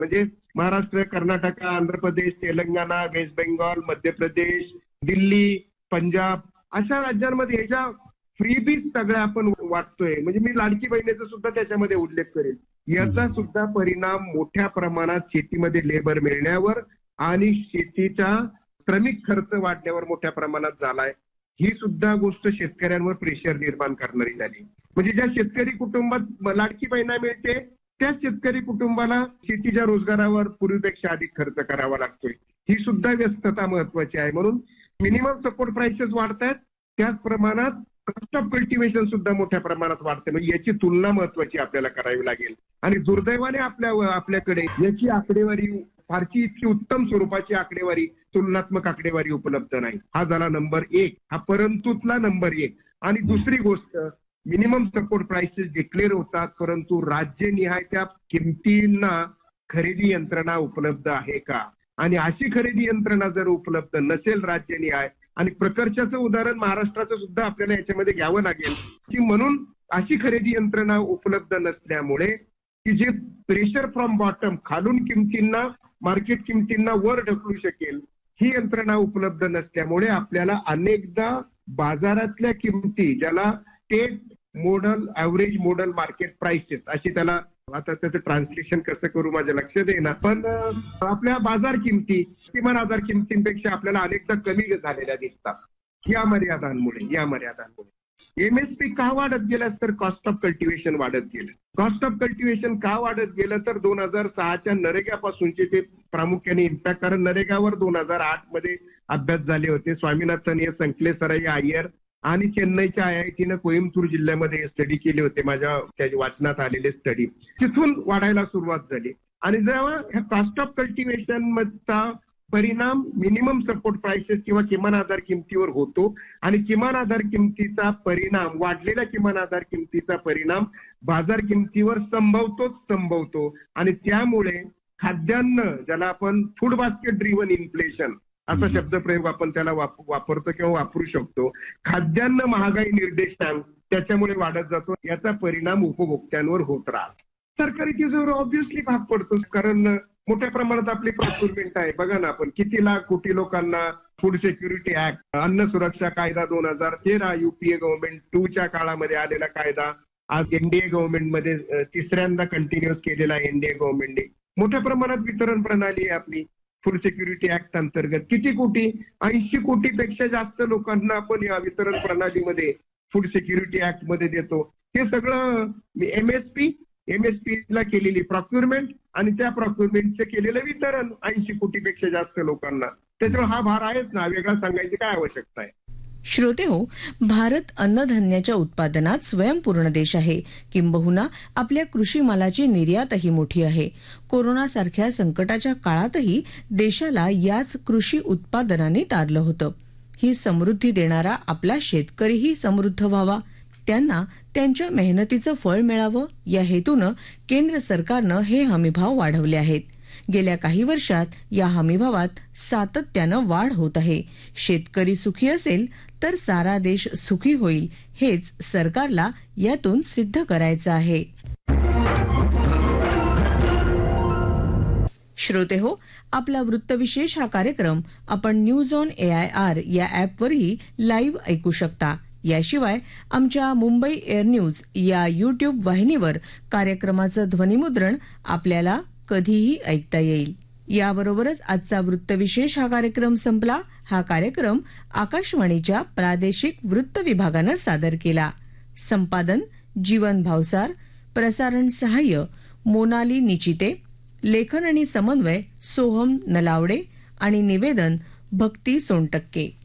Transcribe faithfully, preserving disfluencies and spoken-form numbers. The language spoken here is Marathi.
म्हणजे महाराष्ट्र, कर्नाटक, आंध्र प्रदेश, तेलंगणा, वेस्ट बेंगॉल, मध्य प्रदेश, दिल्ली, पंजाब अशा राज्यांमध्ये ह्याच्या फ्रीबीज सगळ्या आपण वाटतोय. म्हणजे मी लाडकी बहिणीचा सुद्धा त्याच्यामध्ये उल्लेख करेल. याचा सुद्धा परिणाम मोठ्या प्रमाणात शेतीमध्ये लेबर मिळण्यावर आणि शेतीचा श्रमिक खर्च वाढण्यावर मोठ्या प्रमाणात झालाय. ही सुद्धा गोष्ट शेतकऱ्यांवर प्रेशर निर्माण करणारी झाली. म्हणजे ज्या शेतकरी कुटुंबात लाडकी बहिणा मिळते त्या शेतकरी कुटुंबाला शेतीच्या रोजगारावर पूर्वीपेक्षा अधिक खर्च करावा लागतोय. ही सुद्धा व्यस्तता महत्वाची आहे. म्हणून मिनिमम सपोर्ट प्राइसेस वाढतायत, त्याच प्रमाणात कॉस्ट ऑफ कल्टिव्हेशन सुद्धा मोठ्या प्रमाणात वाढते. म्हणजे याची तुलना महत्वाची आपल्याला करावी लागेल. आणि दुर्दैवाने आपल्या आपल्याकडे याची आकडेवारी फारशी इतकी उत्तम स्वरूपाची आकडेवारी, तुलनात्मक आकडेवारी उपलब्ध नाही. हा झाला नंबर एक, हा परंतुतला नंबर एक. आणि दुसरी गोष्ट, मिनिमम सपोर्ट प्राइसेस डिक्लेअर होतात, परंतु राज्यनिहाय त्या किमतींना खरेदी यंत्रणा उपलब्ध आहे का? आणि अशी खरेदी यंत्रणा जर उपलब्ध नसेल राज्यनिहाय, आणि प्रकर्षाचं उदाहरण महाराष्ट्राचं सुद्धा आपल्याला याच्यामध्ये घ्यावं लागेल की म्हणून अशी खरेदी यंत्रणा उपलब्ध नसल्यामुळे की जे प्रेशर फ्रॉम बॉटम, खालून किमतींना मार्केट किमतींना वर ढकलू शकेल, ही यंत्रणा उपलब्ध नसल्यामुळे आपल्याला अनेकदा बाजारातल्या किमती, ज्याला state model average model market prices अशी त्याला, आता त्याचं ट्रान्सलेशन कसं करू माझ्या लक्षात येईना, पण आपल्या बाजार किमती किमान बाजार किमतींपेक्षा आपल्याला अनेकदा कमी झालेल्या दिसतात. या मर्यादांमुळे या मर्यादांमुळे एमएसपी का वाढत गेलं तर कॉस्ट ऑफ कल्टिव्हेशन वाढत गेलं. कॉस्ट ऑफ कल्टिव्हेशन का वाढत गेलं तर दोन हजार सहाच्या नरेगापासूनचे ते प्रामुख्याने इम्पॅक्ट, कारण नरेगावर दोन हजार आठ मध्ये अभ्यास झाले होते. स्वामीनाथन हे संकलेसराई अय्यर आणि चेन्नईच्या आय आय टीनं कोइंबतूर जिल्ह्यामध्ये स्टडी केले होते, माझ्या त्याच्या वाचनात आलेले स्टडी. तिथून वाढायला सुरुवात झाली. आणि जेव्हा ह्या कॉस्ट ऑफ कल्टिव्हेशन मधचा परिणाम मिनिमम सपोर्ट प्राइसेस किंवा किमान आधार किमतीवर होतो आणि किमान आधार किमतीचा परिणाम, वाढलेल्या किमान आधार किमतीचा परिणाम बाजार किमतीवर संभवतोच संभवतो. आणि त्यामुळे खाद्यान्न, ज्याला आपण फूड बास्केट ड्रिव्हन इन्फ्लेशन असा शब्दप्रयोग आपण त्याला वापरतो किंवा वापरू शकतो, खाद्यान्न महागाई निर्देशांक त्याच्यामुळे वाढत जातो. याचा परिणाम उपभोक्त्यांवर होत राहतो. सरकारी तिजोरीवर ऑब्व्हियसली भाग पडतो, कारण मोठ्या प्रमाणात आपली प्रोक्युरमेंट आहे. बघा ना, आपण किती लाख कोटी लोकांना फूड सिक्युरिटी ऍक्ट, अन्न सुरक्षा कायदा दोन हजार तेरा युपीए गव्हर्नमेंट टू च्या काळामध्ये आलेला कायदा, आज एनडीए गव्हर्नमेंटमध्ये तिसऱ्यांदा कंटिन्युअस केलेला एनडीए गव्हर्नमेंटने. मोठ्या प्रमाणात वितरण प्रणाली आहे आपली. फूड सिक्युरिटी ऍक्ट अंतर्गत किती कोटी, ऐंशी कोटीपेक्षा जास्त लोकांना आपण या वितरण प्रणालीमध्ये फूड सिक्युरिटी ऍक्ट मध्ये देतो. हे सगळं एमएसपी एमएसपी ला केलेली प्रॉक्युरमेंट आणि त्या प्रॉक्युरमेंटचं केलेलं वितरण ऐंशी कोटीपेक्षा जास्त लोकांना. त्याच्यामुळे हा भार आहेच ना, वेगळा सांगायची काय आवश्यकता आहे. श्रोते हो, भारत अन्नधान्याच्या उत्पादनात स्वयंपूर्ण देश आहे. किंबहुना आपल्या कृषी मालाची निर्यातही मोठी आहे. कोरोनासारख्या संकटाच्या काळातही देशाला याच कृषी उत्पादनांनी तारलं होतं. ही समृद्धी देणारा आपला शेतकरीही समृद्ध व्हावा, त्यांना त्यांच्या मेहनतीचं फळ मिळावं, या हेतूनं केंद्र सरकारनं हे हमीभाव वाढवले आहेत. गेल्या काही वर्षात या हमीभावात सातत्यानं वाढ होत आहे. शेतकरी सुखी असेल तर सारा देश सुखी होईल, हेच सरकारला यातून सिद्ध करायचं आहे. श्रोते हो, आपला वृत्तविशेष हा कार्यक्रम आपण news on A I R या ऍपवरही लाईव्ह ऐकू शकता. याशिवाय आमच्या मुंबई एअर न्यूज या युट्यूब वाहिनीवर कार्यक्रमाचं ध्वनिमुद्रण आपल्याला कधीही ऐकता येईल. याबरोबरच आजचा वृत्तविशेष हा कार्यक्रम संपला. हा कार्यक्रम आकाशवाणीच्या प्रादेशिक वृत्त विभागानं सादर केला. संपादन जीवन भावसार, प्रसारण सहाय्य मोनाली निचिते, लेखन आणि समन्वय सोहम नलावडे आणि निवेदन भक्ती सोनटक्के.